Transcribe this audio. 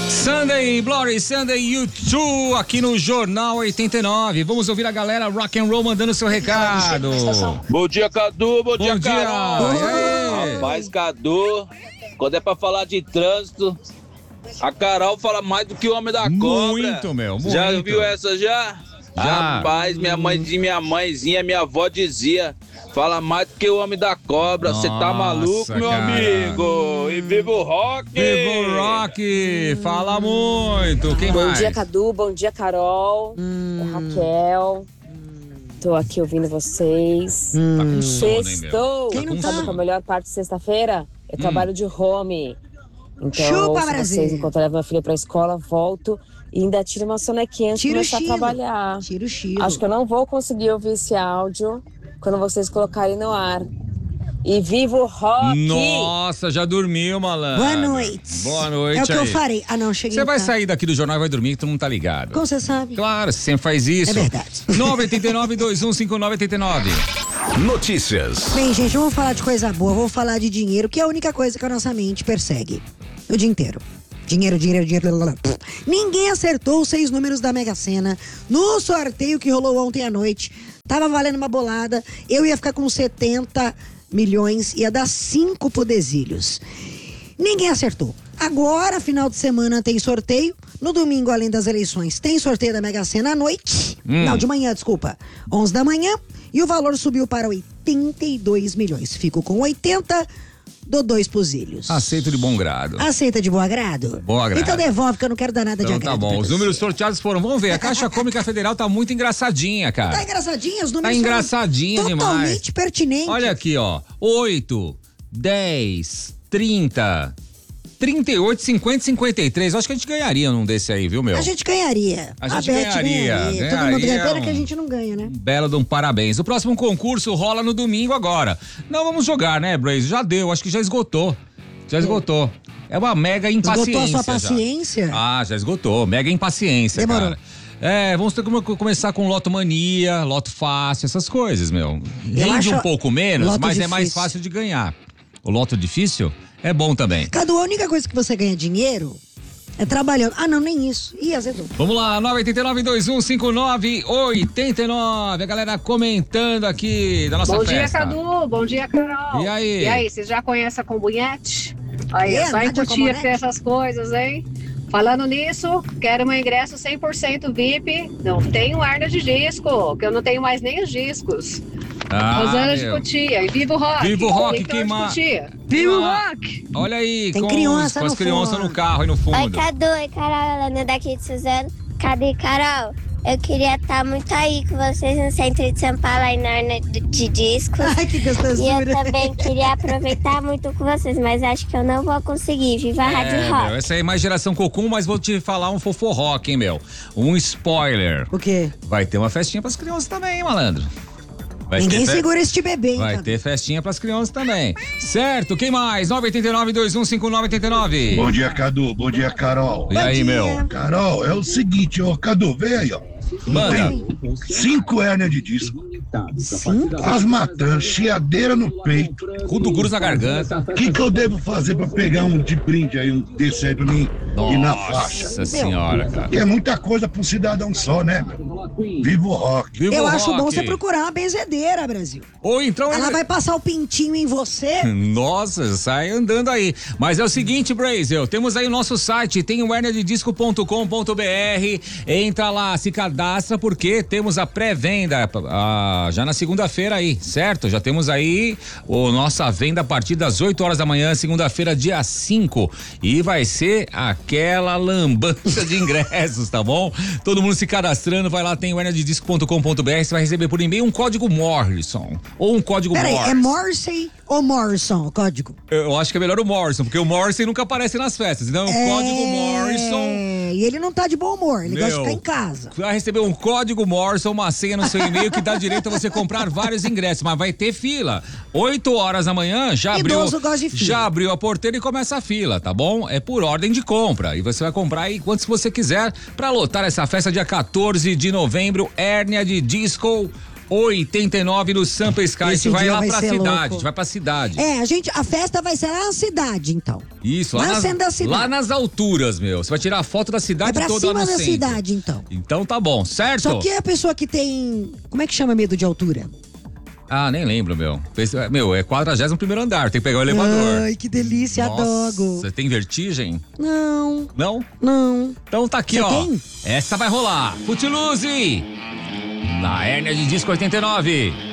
Sunday, Bloody Sunday, U2 aqui no Jornal 89. Vamos ouvir a galera rock and roll mandando seu recado. Bom dia, Cadu. Bom dia, Carol. E aí? Rapaz, Cadu, quando é pra falar de trânsito, a Carol fala mais do que o homem da cobra. Muito, meu, muito. Já viu essa já? Rapaz, minha mãezinha, minha avó dizia, fala mais do que o homem da cobra. Você tá maluco, meu amigo? E viva o rock! Viva o rock! Fala muito! Quem mais? Bom dia, Cadu. Bom dia, Carol. Raquel. Tô aqui ouvindo vocês. Tá com sono, hein, meu? Sextou. Quem não Sabe tá? qual é a melhor parte de sexta-feira? Eu trabalho de home. Então, Chupa, se Brasil. vocês, enquanto eu levo minha filha pra escola, volto e ainda tiro uma sonequinha antes de começar a trabalhar. Tira o chilo. Acho que eu não vou conseguir ouvir esse áudio quando vocês colocarem no ar. E viva o rock! Nossa, já dormiu, malandro. Boa noite. Boa noite. É o que eu aí. farei. Ah, não, cheguei. Você em vai casa. sair daqui do jornal e vai dormir, que tu não tá ligado. Como você sabe? Claro, você sempre faz isso. É verdade. 989-215989. Notícias. Bem, gente, vamos falar de coisa boa. Vamos falar de dinheiro, que é a única coisa que a nossa mente persegue. O dia inteiro. Dinheiro. Ninguém acertou os 6 números da Mega Sena no sorteio que rolou ontem à noite. Tava valendo uma bolada. Eu ia ficar com 70 milhões, ia dar 5 pro Desílios. Ninguém acertou. Agora, final de semana, tem sorteio. No domingo, além das eleições, tem sorteio da Mega Sena à noite. Não, de manhã, desculpa. 11 da manhã. E o valor subiu para 82 milhões. Fico com 80, dou 2 pros Ilhos. Aceito de bom grado. Aceita de bom agrado? Bom agrado. Então devolve, que eu não quero dar nada de Então agrado. tá bom, pra os você. números sorteados foram, vamos ver, a Caixa Econômica Federal tá muito engraçadinha, cara. Tá engraçadinha? Os números Tá engraçadinha foram demais. totalmente pertinentes. Olha aqui, ó, 8, 10, 30, 38, 50, 53, acho que a gente ganharia num desse aí, viu, meu? A gente ganharia. A gente Beth ganharia. Todo mundo ganha. Pena um- que a gente não ganha, né? Belo de um parabéns. O próximo concurso rola no domingo agora. Não vamos jogar, né, Braze? Já deu, acho que já esgotou. Já esgotou. É uma mega impaciência. Esgotou a sua já. paciência? Ah, já esgotou. Mega impaciência, Demorou. cara. É, vamos ter que começar com Loto Mania, Loto Fácil, essas coisas, meu. Rende acho um pouco menos, Loto mas é mais difícil. fácil de ganhar. O Loto Difícil é bom também. Cadu, a única coisa que você ganha dinheiro é trabalhando. Ah, não, nem isso. Ih, azedou. Vamos lá, 989-2159-89. A galera comentando aqui da nossa Bom festa. dia, Cadu. Bom dia, Carol. E aí? E aí, vocês já conhecem a Combunhete? Aí, É, é só em Nádia Cotia Combunete? que tem essas coisas, hein? Falando nisso, quero meu ingresso 100% VIP. Não tenho hernia de disco, que eu não tenho mais nem os discos. Rosana de meu. Cotia. E viva o rock. Viva o rock, Quem que de ma- Cotia? Viva o Ah, rock. Olha aí, Tem com criança com as no crianças fundo. no carro aí no fundo. Oi, Cadu. Oi, Carol. Ana daqui de Suzano. Cadê, Carol? Eu queria estar muito aí com vocês no centro de São Paulo, aí na urna de discos. Ai, que E eu gostosura. também queria aproveitar muito com vocês, mas acho que eu não vou conseguir. Viva a Rádio Meu, Rock. essa aí é mais geração cocum, mas vou te falar um foforrock, hein, meu. Um spoiler. O quê? Vai ter uma festinha pras crianças também, hein, malandro. Vai Ninguém ter fe- segura este bebê, hein, Vai Cadu? ter festinha pras crianças também. Certo, quem mais? 989-215989. Bom dia, Cadu. Bom dia, Carol. E aí, dia. meu? Carol, é o seguinte, ó, Cadu, vem aí, ó. Manda. 5 hérnias de disco, asmatã, chiadeira no peito. Cu do Cruz na garganta. O que eu devo fazer pra pegar um de brinde aí, um desse aí pra mim ir na faixa? Nossa senhora, cara. Que é muita coisa pra um cidadão só, né, meu? Viva o rock. Viva Eu o acho bom rock. você procurar uma benzedeira, Brasil. Ou então... Ela vai passar o pintinho em você. Nossa, sai andando aí. Mas é o seguinte, Brazel, temos aí o nosso site, tem o hernadedisco.com.br. Entra lá, se cadastra, porque temos a pré-venda já na segunda-feira aí, certo? Já temos aí nossa venda a partir das 8 horas da manhã, segunda-feira, dia 5. E vai ser aquela lambança de ingressos, tá bom? Todo mundo se cadastrando, vai lá, tem o hernadedisco.com.br. Você vai receber por e-mail um código Morrison. Ou um código Peraí, Morrison. é Morrissey ou Morrison o código? Eu acho que é melhor o Morrison, porque o Morrison nunca aparece nas festas. Então, o código Morrison. E ele não tá de bom humor, ele gosta de Meu, ficar em casa. Vai receber um código Morrison, uma senha no seu e-mail que dá direito a você comprar vários ingressos, mas vai ter fila. 8 horas da manhã, já Idoso gosta de fila. já abriu a porteira e começa a fila, tá bom? É por ordem de compra. E você vai comprar aí quantos você quiser pra lotar essa festa dia 14 de novembro, hérnia de disco. 89 no Sampa Sky. A gente vai lá pra cidade. A gente vai pra cidade. A festa vai ser lá na cidade, então. Isso, lá no centro da cidade. Lá nas alturas, meu. Você vai tirar a foto da cidade toda lá no centro. É pra cima da cidade, então. Então tá bom, certo? Só que a pessoa que tem, como é que chama medo de altura? Ah, nem lembro, meu. Meu, é 41º andar, tem que pegar o elevador. Ai, que delícia, adogo. Você tem vertigem? Não. Não? Não. Então tá aqui, ó. Essa vai rolar. Footloose! Na hérnia de disco 89.